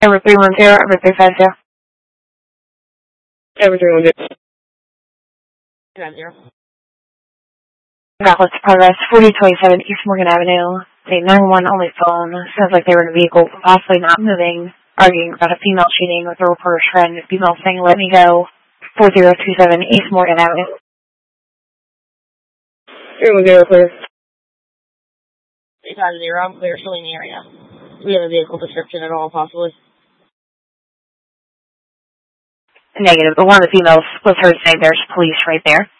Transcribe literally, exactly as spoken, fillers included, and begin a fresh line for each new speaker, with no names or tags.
Over three one zero, over three five zero.
Over three one zero.
three five zero.
Rockledge Progress, forty twenty-seven East Morgan Avenue. A nine one one only phone. Sounds like they were in a vehicle, possibly not moving, arguing about a female cheating with a reporter's friend. Female saying, "Let me go." four zero two seven East Morgan Avenue.
three one zero, clear.
three five zero, I'm clear, still in the area. Do we have a vehicle description at all, possibly?
Negative, but one of the females was heard say there's police right there.